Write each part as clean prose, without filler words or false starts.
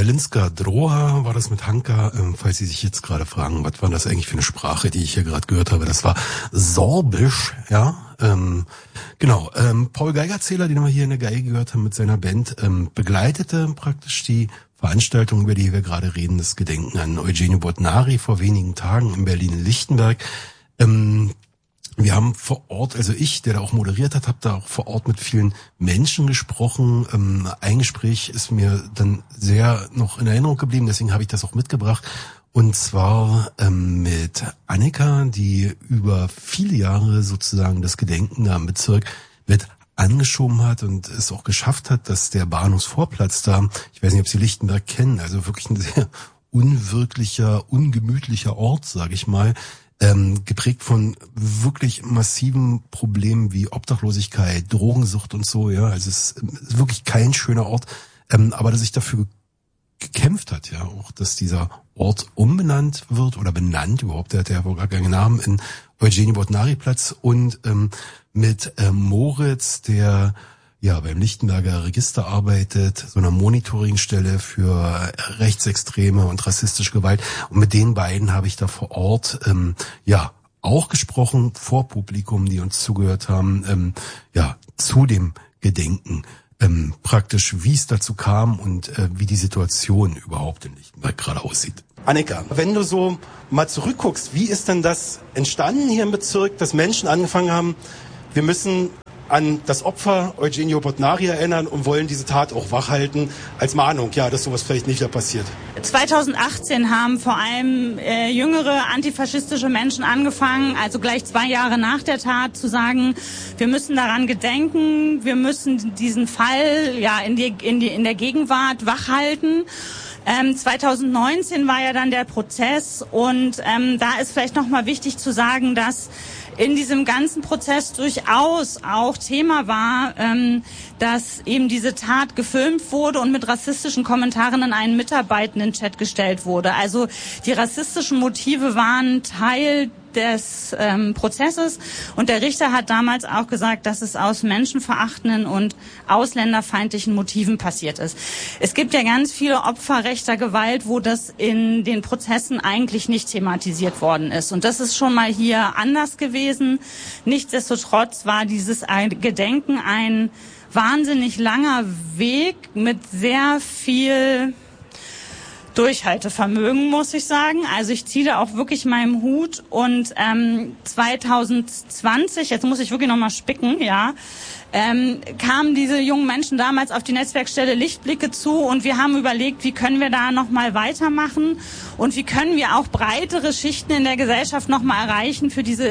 Berlinska Droha war das mit Hanka. Falls Sie sich jetzt gerade fragen, was war das eigentlich für eine Sprache, die ich hier gerade gehört habe? Das war Sorbisch, ja. Genau. Paul Geigerzähler, den wir hier in der Geige gehört haben mit seiner Band, begleitete praktisch die Veranstaltung, über die wir gerade reden, das Gedenken an Eugenio Botnari vor wenigen Tagen in Berlin-Lichtenberg. Wir haben vor Ort, also ich, der da auch moderiert hat, habe da auch vor Ort mit vielen Menschen gesprochen. Ein Gespräch ist mir dann sehr noch in Erinnerung geblieben, deswegen habe ich das auch mitgebracht. Und zwar mit Annika, die über viele Jahre sozusagen das Gedenken am Bezirk mit angeschoben hat und es auch geschafft hat, dass der Bahnhofsvorplatz da, ich weiß nicht, ob Sie Lichtenberg kennen, also wirklich ein sehr unwirklicher, ungemütlicher Ort, sage ich mal, geprägt von wirklich massiven Problemen wie Obdachlosigkeit, Drogensucht und so, ja, also es ist wirklich kein schöner Ort, aber dass sich dafür gekämpft hat, ja, auch, dass dieser Ort umbenannt wird oder benannt überhaupt, der hat ja wohl gar keinen Namen, in Eugenio Botnari Platz und mit Moritz, der ja beim Lichtenberger Register arbeitet, so einer Monitoringstelle für rechtsextreme und rassistische Gewalt. Und mit den beiden habe ich da vor Ort auch gesprochen, vor Publikum, die uns zugehört haben, zu dem Gedenken. Praktisch, wie es dazu kam und wie die Situation überhaupt in Lichtenberg gerade aussieht. Annika, wenn du so mal zurückguckst, wie ist denn das entstanden hier im Bezirk, dass Menschen angefangen haben, wir müssen an das Opfer Eugenio Botnari erinnern und wollen diese Tat auch wachhalten als Mahnung, ja, dass sowas vielleicht nicht wieder passiert. 2018 haben vor allem jüngere antifaschistische Menschen angefangen, also gleich 2 Jahre nach der Tat, zu sagen, wir müssen daran gedenken, wir müssen diesen Fall ja in der Gegenwart wachhalten. 2019 war ja dann der Prozess und da ist vielleicht nochmal wichtig zu sagen, dass in diesem ganzen Prozess durchaus auch Thema war, dass eben diese Tat gefilmt wurde und mit rassistischen Kommentaren in einen Mitarbeitenden-Chat gestellt wurde. Also die rassistischen Motive waren Teil des Prozesses und der Richter hat damals auch gesagt, dass es aus menschenverachtenden und ausländerfeindlichen Motiven passiert ist. Es gibt ja ganz viele Opfer rechter Gewalt, wo das in den Prozessen eigentlich nicht thematisiert worden ist und das ist schon mal hier anders gewesen. Nichtsdestotrotz war dieses Gedenken ein wahnsinnig langer Weg mit sehr viel Durchhaltevermögen, muss ich sagen. Also ich ziehe da auch wirklich meinen Hut und 2020, jetzt muss ich wirklich nochmal spicken, ja, kamen diese jungen Menschen damals auf die Netzwerkstelle Lichtblicke zu und wir haben überlegt, wie können wir da nochmal weitermachen und wie können wir auch breitere Schichten in der Gesellschaft nochmal erreichen für diese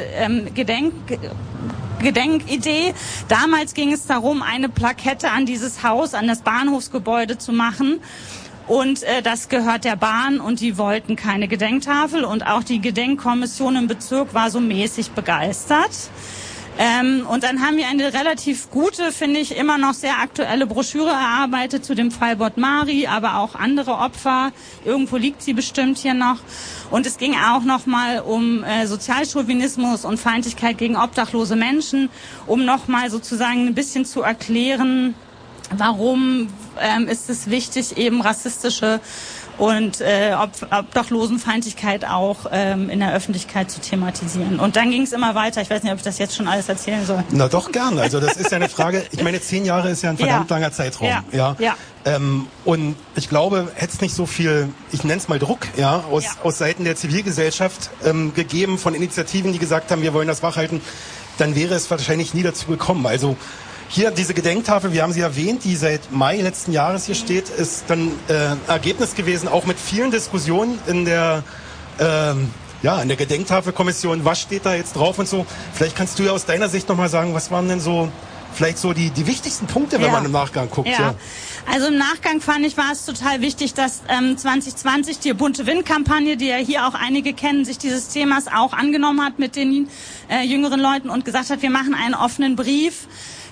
Gedenkidee. Damals ging es darum, eine Plakette an dieses Haus, an das Bahnhofsgebäude zu machen. Und das gehört der Bahn und die wollten keine Gedenktafel und auch die Gedenkkommission im Bezirk war so mäßig begeistert. Und dann haben wir eine relativ gute, finde ich, immer noch sehr aktuelle Broschüre erarbeitet zu dem Fall Botnari, aber auch andere Opfer. Irgendwo liegt sie bestimmt hier noch. Und es ging auch noch mal um Sozialchauvinismus und Feindlichkeit gegen obdachlose Menschen, um noch mal sozusagen ein bisschen zu erklären, warum ist es wichtig, eben rassistische und Obdachlosenfeindlichkeit auch in der Öffentlichkeit zu thematisieren. Und dann ging es immer weiter. Ich weiß nicht, ob ich das jetzt schon alles erzählen soll. Na doch, gern. Also das ist ja eine Frage, ich meine, 10 Jahre ist ja ein verdammt langer Zeitraum. Ja. Und ich glaube, hätte es nicht so viel, ich nenne es mal Druck, aus Seiten der Zivilgesellschaft gegeben, von Initiativen, die gesagt haben, wir wollen das wachhalten, dann wäre es wahrscheinlich nie dazu gekommen. Also hier diese Gedenktafel, wir haben sie erwähnt, die seit Mai letzten Jahres hier steht, ist dann Ergebnis gewesen, auch mit vielen Diskussionen in der Gedenktafelkommission, was steht da jetzt drauf und so. Vielleicht kannst du ja aus deiner Sicht nochmal sagen, was waren denn so vielleicht so die wichtigsten Punkte, wenn man im Nachgang guckt. Ja. Also im Nachgang fand ich, war es total wichtig, dass 2020 die Bunte Wind-Kampagne, die ja hier auch einige kennen, sich dieses Themas auch angenommen hat mit den jüngeren Leuten und gesagt hat, wir machen einen offenen Brief.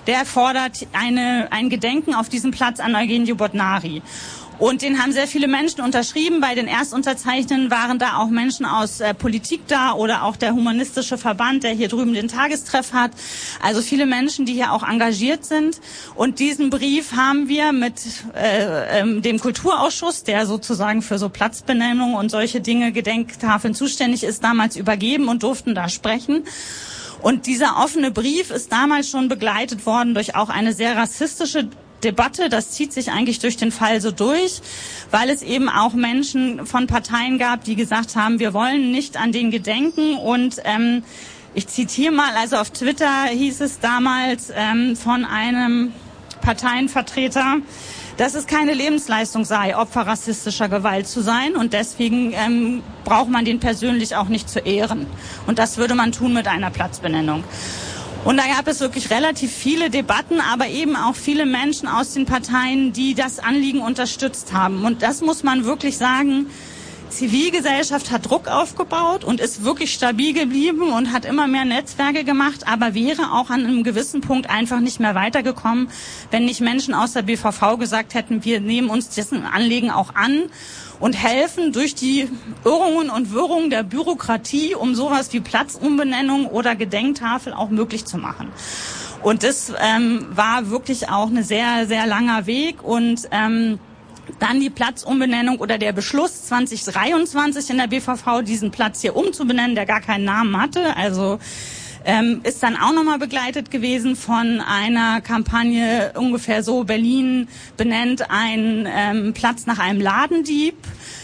der fordert ein Gedenken auf diesem Platz an Eugenio Botnari. Und den haben sehr viele Menschen unterschrieben. Bei den Erstunterzeichnern waren da auch Menschen aus Politik da oder auch der humanistische Verband, der hier drüben den Tagestreff hat. Also viele Menschen, die hier auch engagiert sind. Und diesen Brief haben wir mit dem Kulturausschuss, der sozusagen für so Platzbenennungen und solche Dinge, Gedenktafeln zuständig ist, damals übergeben und durften da sprechen. Und dieser offene Brief ist damals schon begleitet worden durch auch eine sehr rassistische Debatte. Das zieht sich eigentlich durch den Fall so durch, weil es eben auch Menschen von Parteien gab, die gesagt haben, wir wollen nicht an den gedenken. Und ich zitiere mal, also auf Twitter hieß es damals von einem Parteienvertreter, dass es keine Lebensleistung sei, Opfer rassistischer Gewalt zu sein, und deswegen braucht man den persönlich auch nicht zu ehren. Und das würde man tun mit einer Platzbenennung. Und da gab es wirklich relativ viele Debatten, aber eben auch viele Menschen aus den Parteien, die das Anliegen unterstützt haben. Und das muss man wirklich sagen, Zivilgesellschaft hat Druck aufgebaut und ist wirklich stabil geblieben und hat immer mehr Netzwerke gemacht, aber wäre auch an einem gewissen Punkt einfach nicht mehr weitergekommen, wenn nicht Menschen aus der BVV gesagt hätten, wir nehmen uns dessen Anliegen auch an und helfen durch die Irrungen und Wirrungen der Bürokratie, um sowas wie Platzumbenennung oder Gedenktafel auch möglich zu machen. Und das war wirklich auch ein sehr, sehr langer Weg. Und dann die Platzumbenennung oder der Beschluss 2023 in der BVV, diesen Platz hier umzubenennen, der gar keinen Namen hatte. Also ist dann auch nochmal begleitet gewesen von einer Kampagne ungefähr so, Berlin benennt einen Platz nach einem Ladendieb.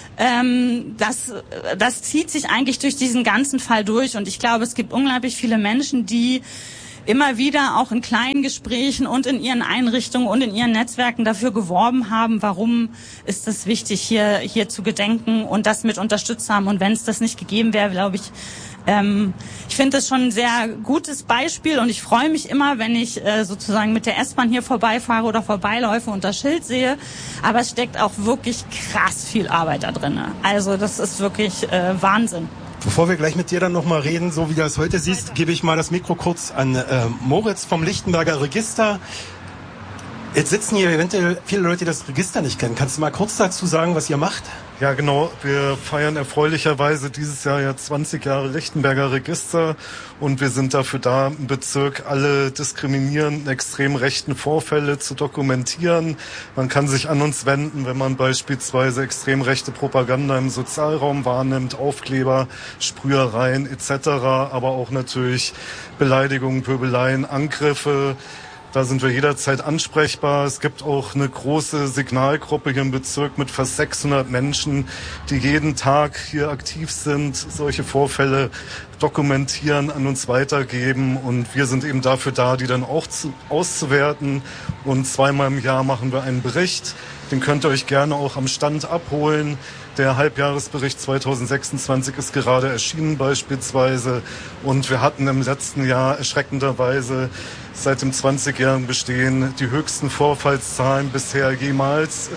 Das zieht sich eigentlich durch diesen ganzen Fall durch, und ich glaube, es gibt unglaublich viele Menschen, die immer wieder auch in kleinen Gesprächen und in ihren Einrichtungen und in ihren Netzwerken dafür geworben haben, warum ist es wichtig, hier zu gedenken und das mit unterstützt haben. Und wenn es das nicht gegeben wäre, glaube ich, ich finde das schon ein sehr gutes Beispiel, und ich freue mich immer, wenn ich sozusagen mit der S-Bahn hier vorbeifahre oder vorbeiläufe und das Schild sehe. Aber es steckt auch wirklich krass viel Arbeit da drin. Also das ist wirklich Wahnsinn. Bevor wir gleich mit dir dann nochmal reden, so wie du das heute siehst, gebe ich mal das Mikro kurz an Moritz vom Lichtenberger Register. Jetzt sitzen hier eventuell viele Leute, die das Register nicht kennen. Kannst du mal kurz dazu sagen, was ihr macht? Ja, genau. Wir feiern erfreulicherweise dieses Jahr ja 20 Jahre Lichtenberger Register, und wir sind dafür da, im Bezirk alle diskriminierenden, extrem rechten Vorfälle zu dokumentieren. Man kann sich an uns wenden, wenn man beispielsweise extrem rechte Propaganda im Sozialraum wahrnimmt, Aufkleber, Sprühereien etc., aber auch natürlich Beleidigungen, Pöbeleien, Angriffe. Da sind wir jederzeit ansprechbar. Es gibt auch eine große Signalgruppe hier im Bezirk mit fast 600 Menschen, die jeden Tag hier aktiv sind, solche Vorfälle dokumentieren, an uns weitergeben. Und wir sind eben dafür da, die dann auch auszuwerten. Und 2-mal im Jahr machen wir einen Bericht. Den könnt ihr euch gerne auch am Stand abholen. Der Halbjahresbericht 2026 ist gerade erschienen beispielsweise. Und wir hatten im letzten Jahr erschreckenderweise seit dem 20-jährigen Bestehen die höchsten Vorfallszahlen bisher jemals.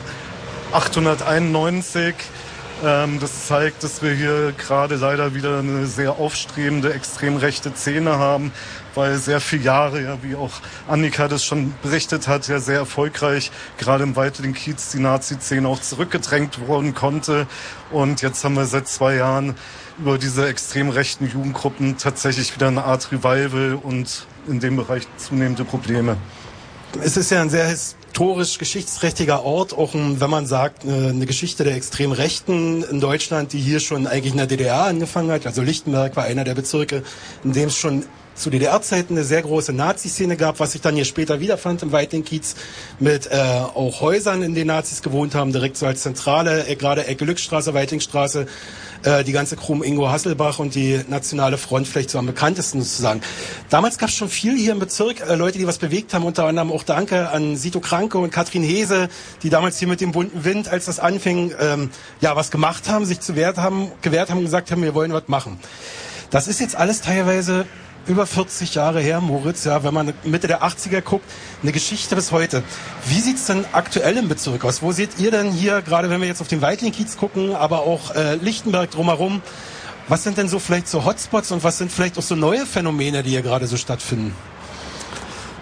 891. Das zeigt, dass wir hier gerade leider wieder eine sehr aufstrebende, extrem rechte Szene haben, weil sehr viele Jahre, ja, wie auch Annika das schon berichtet hat, ja sehr erfolgreich gerade im Weitling-Kiez die Nazi-Szene auch zurückgedrängt worden konnte. Und jetzt haben wir seit 2 Jahren über diese extrem rechten Jugendgruppen tatsächlich wieder eine Art Revival und in dem Bereich zunehmende Probleme. Es ist ja ein sehr historisch geschichtsträchtiger Ort, auch wenn man sagt, eine Geschichte der extrem Rechten in Deutschland, die hier schon eigentlich in der DDR angefangen hat. Also Lichtenberg war einer der Bezirke, in dem es schon zu DDR-Zeiten eine sehr große Nazi-Szene gab, was sich dann hier später wiederfand im Weitling-Kiez mit auch Häusern, in denen Nazis gewohnt haben, direkt so als Zentrale, gerade Ecke Lückstraße, Weitlingstraße, die ganze Krumm Ingo Hasselbach und die Nationale Front vielleicht so am bekanntesten sozusagen. Damals gab es schon viel hier im Bezirk, Leute, die was bewegt haben, unter anderem auch Danke an Sito Kranke und Katrin Hese, die damals hier mit dem bunten Wind, als das anfing, was gemacht haben, sich gewehrt haben und gesagt haben, wir wollen was machen. Das ist jetzt alles teilweise über 40 Jahre her, Moritz, ja, wenn man Mitte der 80er guckt, eine Geschichte bis heute. Wie sieht's denn aktuell im Bezirk aus? Wo seht ihr denn hier, gerade wenn wir jetzt auf den Weitling-Kiez gucken, aber auch Lichtenberg drumherum, was sind denn so vielleicht so Hotspots und was sind vielleicht auch so neue Phänomene, die hier gerade so stattfinden?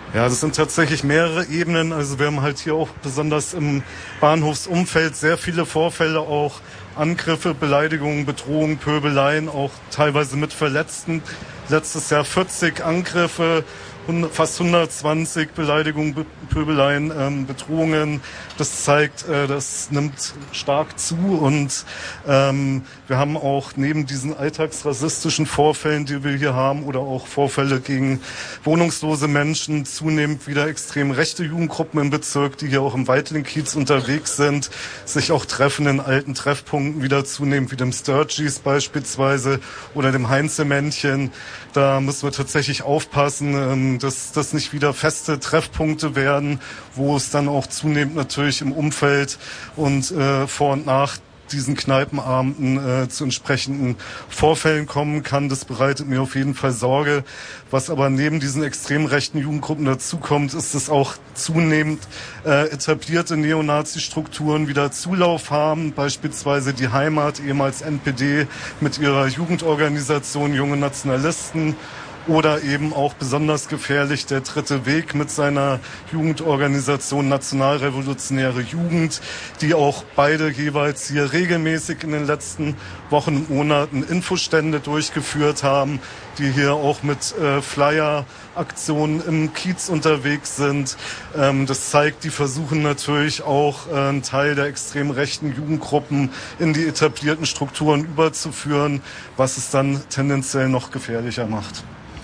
Ja, das sind tatsächlich mehrere Ebenen. Also wir haben halt hier auch besonders im Bahnhofsumfeld sehr viele Vorfälle, auch Angriffe, Beleidigungen, Bedrohungen, Pöbeleien, auch teilweise mit Verletzten. Letztes Jahr 40 Angriffe, fast 120 Beleidigungen, Pöbeleien, Bedrohungen. Das zeigt, das nimmt stark zu und wir haben auch neben diesen alltagsrassistischen Vorfällen, die wir hier haben, oder auch Vorfälle gegen wohnungslose Menschen, zunehmend wieder extrem rechte Jugendgruppen im Bezirk, die hier auch im Weitling-Kiez unterwegs sind, sich auch treffen in alten Treffpunkten wieder zunehmend, wie dem Sturgis beispielsweise oder dem Heinzelmännchen. Da müssen wir tatsächlich aufpassen, dass das nicht wieder feste Treffpunkte werden, wo es dann auch zunehmend natürlich im Umfeld und vor und nach diesen Kneipenabenden zu entsprechenden Vorfällen kommen kann. Das bereitet mir auf jeden Fall Sorge. Was aber neben diesen extrem rechten Jugendgruppen dazukommt, ist, dass auch zunehmend etablierte Neonazi-Strukturen wieder Zulauf haben. Beispielsweise die Heimat, ehemals NPD, mit ihrer Jugendorganisation Junge Nationalisten. Oder eben auch besonders gefährlich der Dritte Weg mit seiner Jugendorganisation Nationalrevolutionäre Jugend, die auch beide jeweils hier regelmäßig in den letzten Wochen und Monaten Infostände durchgeführt haben, die hier auch mit Flyer-Aktionen im Kiez unterwegs sind. Das zeigt, die versuchen natürlich auch einen Teil der extrem rechten Jugendgruppen in die etablierten Strukturen überzuführen, was es dann tendenziell noch gefährlicher macht.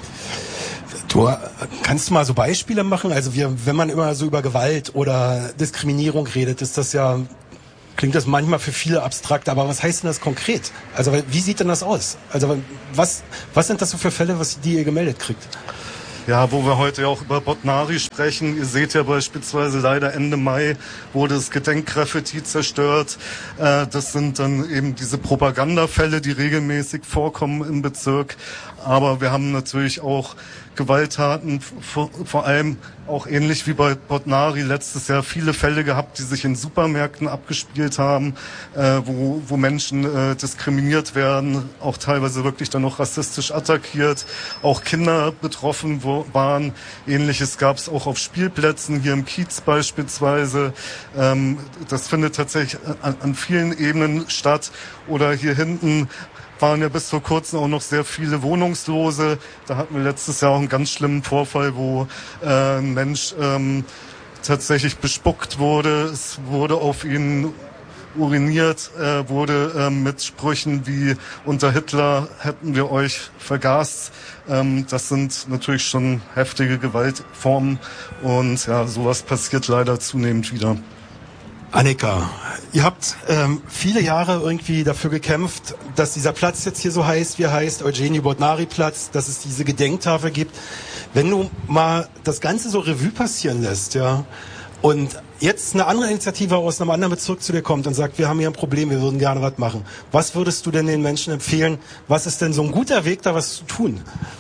Du kannst du mal so Beispiele machen? Also wenn man immer so über Gewalt oder Diskriminierung redet, klingt das manchmal für viele abstrakt, aber was heißt denn das konkret? Also wie sieht denn das aus? Also was sind das so für Fälle, die ihr gemeldet kriegt? Ja, wo wir heute ja auch über Botnari sprechen. Ihr seht ja beispielsweise leider Ende Mai wurde das Gedenkgraffiti zerstört. Das sind dann eben diese Propagandafälle, die regelmäßig vorkommen im Bezirk. Aber wir haben natürlich auch Gewalttaten, vor allem auch ähnlich wie bei Botnari letztes Jahr viele Fälle gehabt, die sich in Supermärkten abgespielt haben, wo Menschen diskriminiert werden, auch teilweise wirklich dann noch rassistisch attackiert, auch Kinder betroffen waren. Ähnliches gab es auch auf Spielplätzen, hier im Kiez beispielsweise. Das findet tatsächlich an vielen Ebenen statt. Oder hier hinten waren ja bis vor kurzem auch noch sehr viele Wohnungslose. Da hatten wir letztes Jahr auch einen ganz schlimmen Vorfall, wo ein Mensch tatsächlich bespuckt wurde. Es wurde auf ihn uriniert, wurde mit Sprüchen wie unter Hitler hätten wir euch vergast. Das sind natürlich schon heftige Gewaltformen und ja, sowas passiert leider zunehmend wieder. Annika, ihr habt viele Jahre irgendwie dafür gekämpft, dass dieser Platz jetzt hier so heißt, wie er heißt, Eugenio Botnari Platz, dass es diese Gedenktafel gibt. Wenn du mal das Ganze so Revue passieren lässt, ja, und jetzt eine andere Initiative aus einem anderen Bezirk zu dir kommt und sagt, wir haben hier ein Problem, wir würden gerne was machen. Was würdest du denn den Menschen empfehlen? Was ist denn so ein guter Weg, da was zu tun?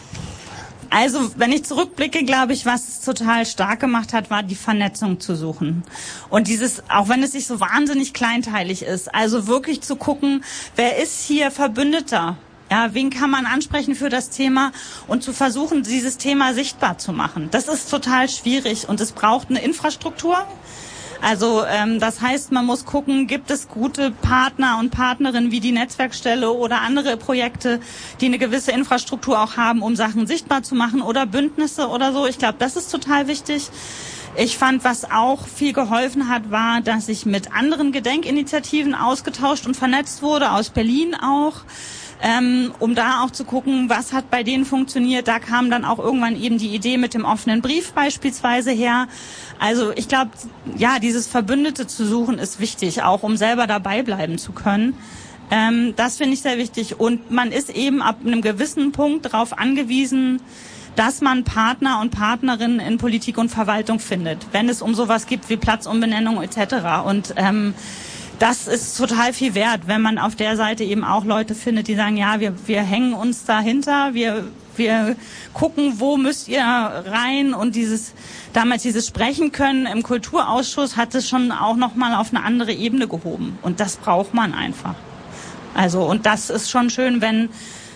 Also, wenn ich zurückblicke, glaube ich, was es total stark gemacht hat, war die Vernetzung zu suchen. Und auch wenn es nicht so wahnsinnig kleinteilig ist, also wirklich zu gucken, wer ist hier Verbündeter? Ja, wen kann man ansprechen für das Thema und zu versuchen, dieses Thema sichtbar zu machen. Das ist total schwierig und es braucht eine Infrastruktur. Also das heißt, man muss gucken, gibt es gute Partner und Partnerinnen wie die Netzwerkstelle oder andere Projekte, die eine gewisse Infrastruktur auch haben, um Sachen sichtbar zu machen oder Bündnisse oder so. Ich glaube, das ist total wichtig. Ich fand, was auch viel geholfen hat, war, dass ich mit anderen Gedenkinitiativen ausgetauscht und vernetzt wurde, aus Berlin auch. Um da auch zu gucken, was hat bei denen funktioniert. Da kam dann auch irgendwann eben die Idee mit dem offenen Brief beispielsweise her. Also ich glaube, ja, dieses Verbündete zu suchen ist wichtig, auch um selber dabei bleiben zu können. Das finde ich sehr wichtig. Und man ist eben ab einem gewissen Punkt darauf angewiesen, dass man Partner und Partnerinnen in Politik und Verwaltung findet, wenn es um sowas gibt wie Platzumbenennung etc. Und das ist total viel wert, wenn man auf der Seite eben auch Leute findet, die sagen, ja, wir hängen uns dahinter, wir gucken, wo müsst ihr rein und damals dieses Sprechen können im Kulturausschuss hat es schon auch nochmal auf eine andere Ebene gehoben und das braucht man einfach. Also und das ist schon schön, wenn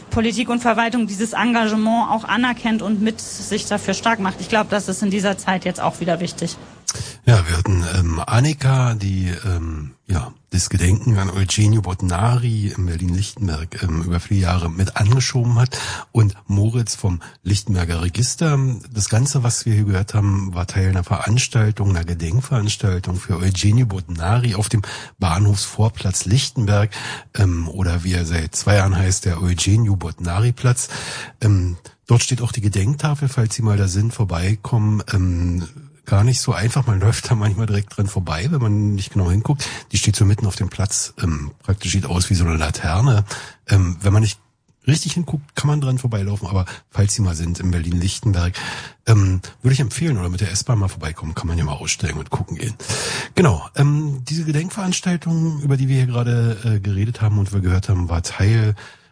Politik und Verwaltung dieses Engagement auch anerkennt und mit sich dafür stark macht. Ich glaube, das ist in dieser Zeit jetzt auch wieder wichtig. Ja, wir hatten Annika, die das Gedenken an Eugenio Botnari in Berlin-Lichtenberg über viele Jahre mit angeschoben hat, und Moritz vom Lichtenberger Register. Das Ganze, was wir hier gehört haben, war Teil einer Veranstaltung, einer Gedenkveranstaltung für Eugenio Botnari auf dem Bahnhofsvorplatz Lichtenberg, oder wie er seit 2 Jahren heißt, der Eugenio Botnari Platz. Dort steht auch die Gedenktafel, falls Sie mal da sind, vorbeikommen. Gar nicht so einfach, man läuft da manchmal direkt dran vorbei, wenn man nicht genau hinguckt. Die steht so mitten auf dem Platz, praktisch sieht aus wie so eine Laterne. Wenn man nicht richtig hinguckt, kann man dran vorbeilaufen, aber falls Sie mal sind in Berlin-Lichtenberg, würde ich empfehlen, oder mit der S-Bahn mal vorbeikommen, kann man ja mal aussteigen und gucken gehen. Genau, diese Gedenkveranstaltung, über die wir hier gerade geredet haben und wir gehört haben, war Teil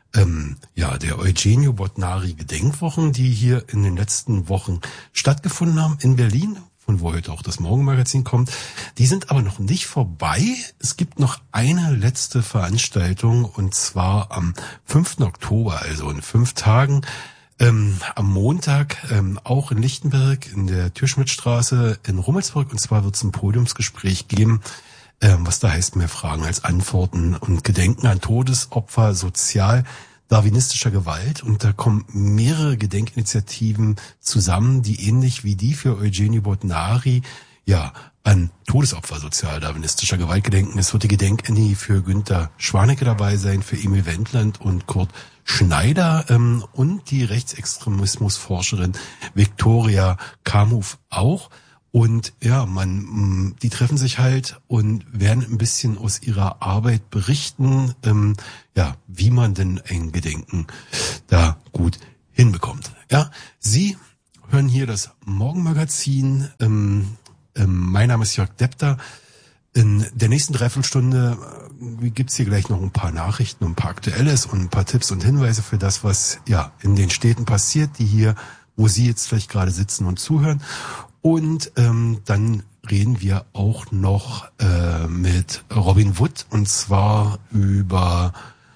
der Eugenio Botnari Gedenkwochen, die hier in den letzten Wochen stattgefunden haben in Berlin, von wo heute auch das Morgenmagazin kommt. Die sind aber noch nicht vorbei. Es gibt noch eine letzte Veranstaltung, und zwar am 5. Oktober, also in 5 Tagen, am Montag, auch in Lichtenberg, in der Türschmidtstraße in Rummelsburg. Und zwar wird es ein Podiumsgespräch geben, was da heißt, mehr Fragen als Antworten und Gedenken an Todesopfer sozial-darwinistischer Gewalt. Und da kommen mehrere Gedenkinitiativen zusammen, die ähnlich wie die für Eugenio Botnari an Todesopfer sozial-darwinistischer Gewalt gedenken. Es wird die Gedenk-Annie für Günter Schwanecke dabei sein, für Emil Wendland und Kurt Schneider, und die Rechtsextremismusforscherin Viktoria Kamuff auch. Und die treffen sich halt und werden ein bisschen aus ihrer Arbeit berichten, wie man denn ein Gedenken da gut hinbekommt. Ja, Sie hören hier das Morgenmagazin. Mein Name ist Jörg Depter. In der nächsten Dreiviertelstunde gibt's hier gleich noch ein paar Nachrichten und ein paar Aktuelles und ein paar Tipps und Hinweise für das, was in den Städten passiert, die hier, wo Sie jetzt vielleicht gerade sitzen und zuhören. Und dann reden wir auch noch mit Robin Wood, und zwar über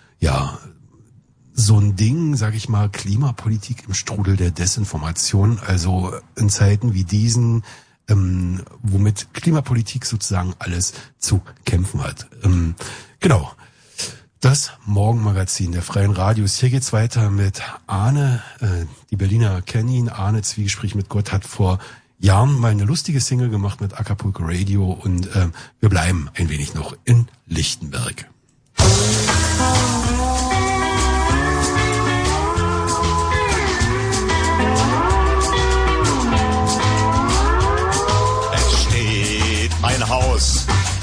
so ein Ding, sag ich mal, Klimapolitik im Strudel der Desinformation, also in Zeiten wie diesen, womit Klimapolitik sozusagen alles zu kämpfen hat. Genau. Das Morgenmagazin der Freien Radios. Hier geht's weiter mit Arne. Die Berliner kennen ihn. Arne, Zwiegespräch mit Gott, hat vor Jahren mal eine lustige Single gemacht mit Acapulco Radio, und wir bleiben ein wenig noch in Lichtenberg.